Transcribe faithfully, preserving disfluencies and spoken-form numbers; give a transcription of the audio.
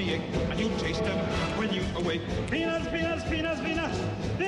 egg, and you taste them when you awake. Peanuts, peanuts, peanuts, peanuts.